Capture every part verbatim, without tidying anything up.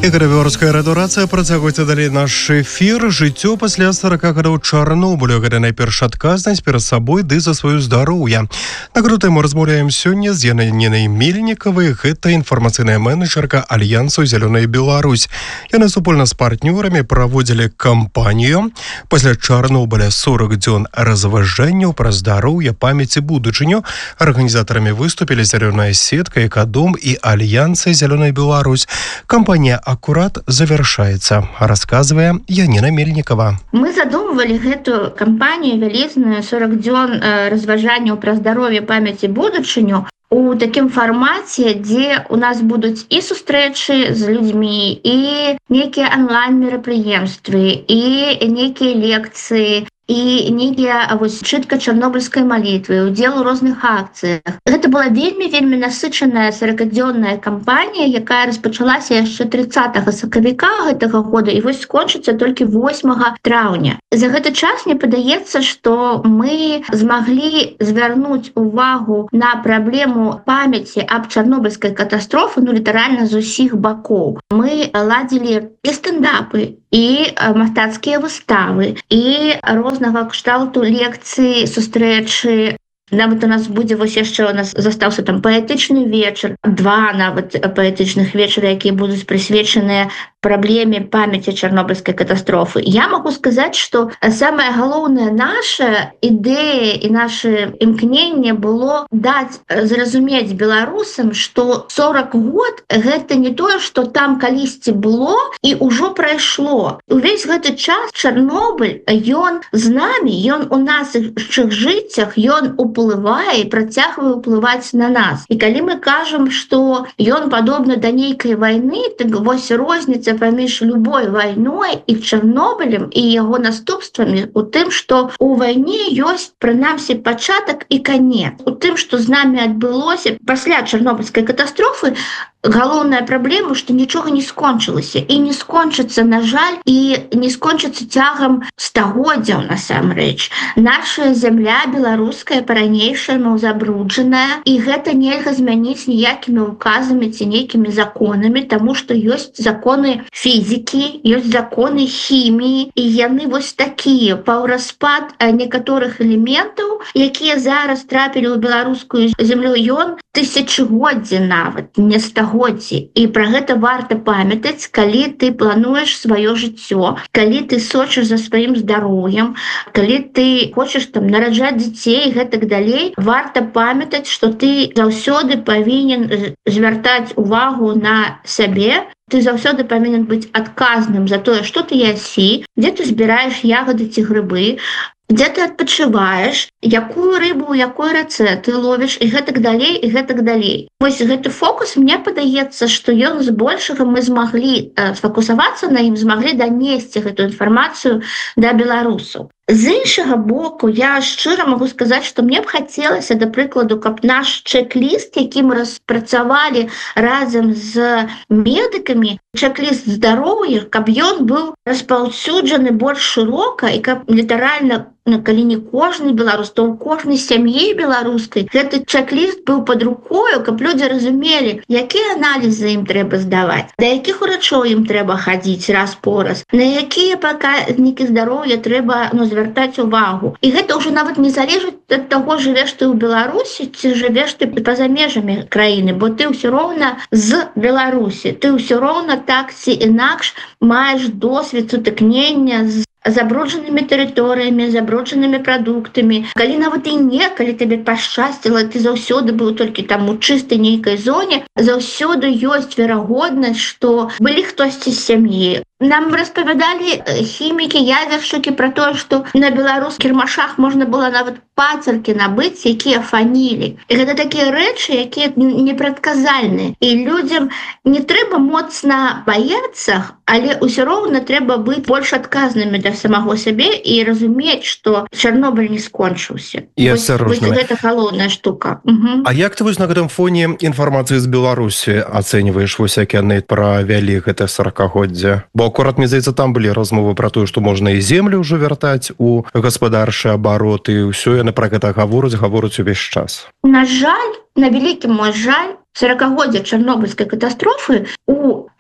Беларуская радыёрацыя працягваецца далей наш эфір. Жыццё пасля сорока гадоў Чарнобылю. Гэта найперш адказнасць перад сабой ды за сваё здароўе. На гэту тэму размаўляем сёння з Янінай Мельнікавай. Гэта інфармацыйная менеджерка Альянсу «Зялёная Беларусь». Яны супольна з партнёрамі праводзілі кампанію пасля Чарнобыля сорок дзён разважанняў пра здароўе, памяць і будучыню. Арганізатарамі выступілі «Зялёная сетка», «Экадом» і Альянсы «Зялёная Беларусь». Кампанія аккурат завершается, рассказывая Янина Мельникова. Мы задумывали эту кампанию вялізную сорок дзён разважанняў пра здароўе, памяць і будучыню у такім фармаце, дзе у нас будуць і сустрэчы з людзьмі, і нейкія онлайн-мерапрыемствы, і нейкія лекцыі, і нейкія вось чытка чарнобыльскай малітвы, удзел у розных акцыях. Гэта была вельмі-вельмі насычаная сорокадзённая кампанія, якая распачалася яшчэ трыццатага сакавіка гэтага года і вось скончыцца толькі восьмага траўня. За гэты час мне падаецца, што мы змаглі звярнуць увагу на праблему памяці аб чарнобыльскай катастрофы, ну літаральна з усіх бакоў. Мы ладзілі і стендапы, і мастацкія выставы, і рознага кшталту лекцыі, сустрэчы. Нават у нас будзе вось яшчэ у нас застаўся там паэтычны вечар, два нават паэтычных вечара, якія будуць прысвечаныя праблеме памяці чарнобыльскай катастрофы. Я могу сказаць, што самае галоўнае наша ідэя і наше імкненне было даць зразумець беларусам, што сорок год гэта не тое, што там калісьці было і ўжо прайшло. Увесь гэты час Чарнобыль, ён з намі, ён у нашых жыццях, ён уплывае і працягвае ўплываць на нас. І калі мы кажам, што ён падобны да нейкай вайны, так вось розніца паміж любой вайной і Чарнобылем і яго наступствамі у тым, што у вайне ёсць прынамсі пачатак і канец. У тым, што з намі адбылося пасля чарнобыльскай катастрофы, галоўная праблема, што нічога не скончылася і не скончыцца, на жаль, і не скончыцца цягам стагоддзяў насамрэч. Наша зямля беларуская па-ранейшаму забруджаная, і гэта нельга змяніць ніякімі указамі ці нейкімі законамі, таму што ёсць законы фізікі, ёсць законы хіміі, і яны вось такія. Паўраспад некаторых элементаў, якія зараз трапілі ў беларускую зямлю, ён тысячагоддзі нават, не стагоддзі. І пра гэта варта памятаць, калі ты плануеш сваё жыццё, калі ты сочыш за сваім здароўем, калі ты хочаш там нараджаць дзяцей і гэтак далей, варта памятаць, што ты заўсёды павінен звяртаць увагу на сябе, ты заўсёды павінен быць адказным за тое, што ты ясі, дзе ты збіраеш ягады ці грыбы, дзе ты адпачываеш, якую рыбу, якой рацэ ты ловіш і гэтак далей, і гэтак далей. Вось гэты фокус, мне падаецца, што ён збольшага мы змаглі сфокусавацца на ім, змаглі данесці гэту інфармацыю да беларусаў. З іншага боку, я шчыра магу сказаць, што мне б хацелася, да прыкладу, каб наш чек-ліст, які мы распрацавалі разам з медыкамі, чек-ліст здароўя, каб ён быў распаўсюджаны больш шырока і каб літаральна, калі не кожны беларус, то ў кожнай сям'і беларускай гэты чек-ліст быў пад рукою, каб людзі разумелі, якія аналізы ім трэба здаваць, да якіх урачоў ім трэба хадзіць раз по раз, на якія паказнікі здароўя трэба ну, звяртаць увагу. І гэта ўжо нават не залежыць ад таго, жывеш ты ў Беларусі ці жывеш ты па-за межамі краіны, бо ты ўсё роўна з Беларусі, ты ўсё роўна так ці інакш маеш досвед сутыкнення з забруджанымі тэрыторыямі, забруджанымі прадуктамі. Калі нават і не, калі табе пашчасціла, ты заўсёды быў толькі там у чыстай нейкай зоне, заўсёды ёсць верагоднасць, што былі хтосьці з сям'і. Нам распавядалі хімікі, ядзершчыкі пра тое, што на беларускіх кірмашах можна было нават пацеркі набыць, якія фанілі. І гэта такія рэчы, якія непрадказальныя. І людзям не трэба моцна баяцца, але ўсё роўна трэба быць больш адказнымі да самого сябе і разумець, што Чарнобыль не скончыўся. І асцярожнымі. Гэта галоўная штука. Угу. А як ты вось на гэтым фоне інфармацыі з Беларусі ацэньваеш, вось як яны правялі гэта соракагоддзе? Бо акурат, мне здаецца, там былі размовы пра тое, што можна і землю ўжо вяртаць у гаспадарчы абарот, і ўсё яны пра гэта гавораць, гавораць увесь час. На жаль, на вялікі мой жаль, сорокагоддзе чарнобыльскай катастрофы у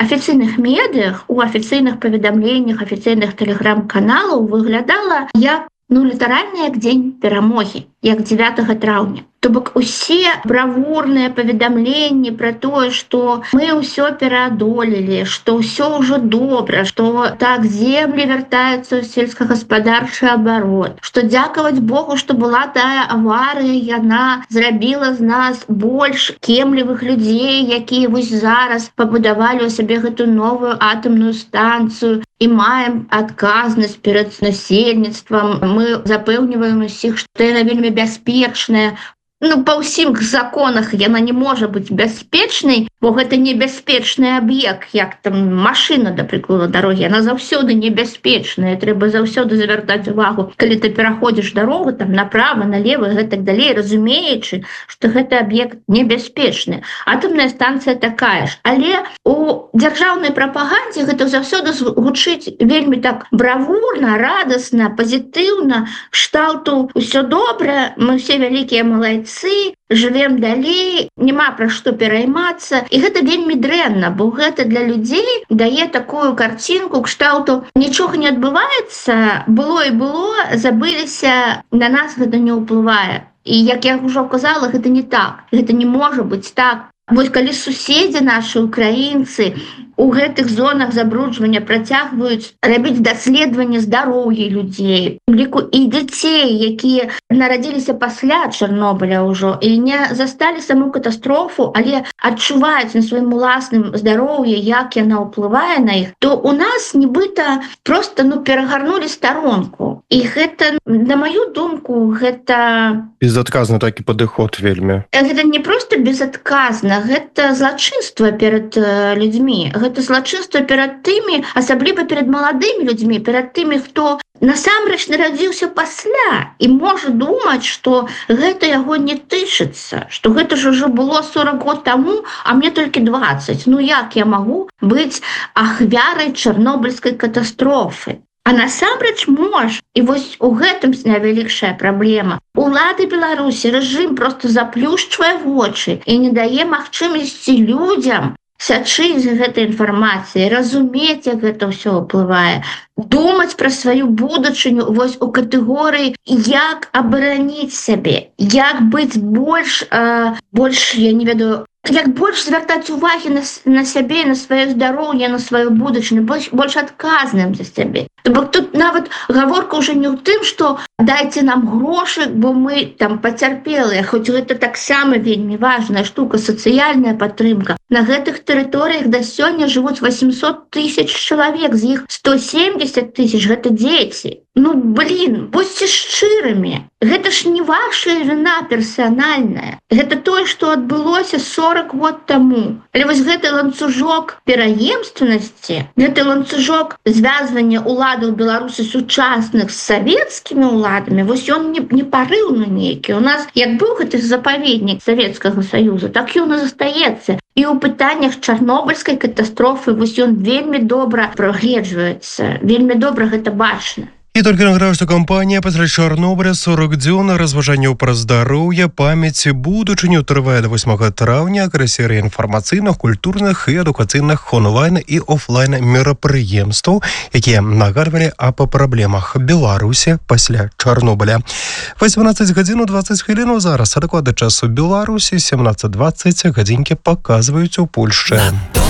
афіцыйных медыях, у афіцыйных паведамленнях афіцыйных тэлеграм-каналаў выглядала як ну літаральна як дзень перамогі, як дзевятага траўня. То бок усе бравурныя паведамленні пра тое, што мы ўсё пераадолелі, што ўсё ўжо добра, што так землі вяртаюцца ў сельскагаспадарчы абарот, што дзякаваць Богу, што была тая аварыя, яна зрабіла з нас больш кемлівых людзей, якія вось зараз пабудавалі ў сабе гэту новую атамную станцыю і маем адказнасць перад насельніцтвам. Мы запэўніваем усіх, што яна вельмі бяспечная. Ну, па ўсім законах яна не можа быць бяспечнай, бо гэта небяспечны аб'ект, як там машына, да прыкладу, дарогі. Яна заўсёды небяспечная, трэба заўсёды завяртаць увагу. Калі ты пераходзіш дарогу, там направа, налева і гэтак далей, разумеючы, што гэты аб'ект небяспечны. Атамная станцыя такая ж. Але у дзяржаўнай прапагандзе гэта заўсёды гучыць вельмі так бравурна, радасна, пазітыўна, кшталту ўсё добра, мы все вялікія малайцы, жывем далей, няма пра што пераймацца. І гэта вельмі дрэнна, бо гэта для людзей дае такую карцінку кшталту нічога не адбываецца, было і было, забыліся, на нас гэта не ўплывае. І як я ўжо казала, гэта не так, гэта не можа быць так. Вось калі суседзі нашы украінцы у гэтых зонах забруджвання працягваюць рабіць даследаванне здароўя людзей, ліку і дзяцей, якія нарадзіліся пасля Чарнобыля ўжо і не засталі саму катастрофу, але адчуваюць на сваім уласным здароўі, як яна ўплывае на іх, то у нас нібыта проста ну перагарнулі старонку. І гэта, на маю думку, гэта безадказны такі падыход вельмі. Гэта не проста безадказна, гэта злачынства перад людзьмі. Гэта злачынства перад тымі, асабліва перад маладымі людзьмі, перад тымі, хто насамрэч нарадзіўся пасля і можа думаць, што гэта яго не тычыцца, што гэта ж ужо было сорок год таму, а мне толькі дваццаць. Ну як я магу быць ахвярай чарнобыльскай катастрофы? А насамрэч можа. І вось у гэтым найвялікшая праблема. Улады Беларусі, рэжым проста заплюшчвае вочы і не дае магчымасці людзям сачыць за гэтай інфармацыяй, разумець, як гэта ўсё ўплывае, думаць пра сваю будучыню вось у катэгорыі, як абараніць сябе, як быць больш, э, больш, я не ведаю, як больш звяртаць увагі на, на сябе, на сваё здароўе, на сваю будучыню, больш, больш адказным за сябе. Бо тут нават гаворка ўжо не ў тым, што дайце нам грошы, бо мы там пацярпелыя, хоць гэта таксама вельмі важная штука, сацыяльная падтрымка. На гэтых тэрыторыях да сёння жывуць восемьсот тысяч чалавек, з іх сто семьдесят тысяч гэта дзеці. Ну, блин, будьце шчырымі. Гэта ж не ваша віна персанальная. Гэта тое, што адбылося сорок год таму. Але вось гэты ланцужок пераемственнасці, гэты ланцужок звязвання уладаў Беларусі сучасных з савецкімі ўладамі, вось ён не, не парыўны нейкі. У нас, як быў гэты запаведнік Савецкага Саюза, так ён і застаецца. І ў пытаннях чарнобыльскай катастрофы вось ён вельмі добра прагледжваецца, вельмі добра гэта бачна. І толькі нагадаю, што кампанія пасля Чарнобыля сорок дзён разважанняў пра здароўе, памяць і будучыню трывае да восьмага траўня, серыя інфармацыйных, культурных і адукацыйных онлайн і офлайн мерапрыемстваў, якія нагадвалі аб праблемах Беларусі пасля Чарнобыля. восемнадцаць гадзін дваццаць хвілін зараз, а дакладны час у Беларусі семнадцаць дваццаць, гадзінкі паказваюць у Польшчы.